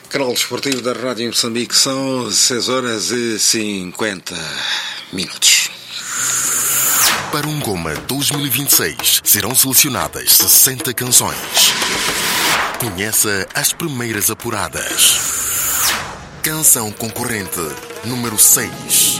Canal Desportivo da Rádio Moçambique, são 6 horas e 50 minutos. Para um Goma 2026 serão selecionadas 60 canções. Conheça as primeiras apuradas. Canção concorrente número 6.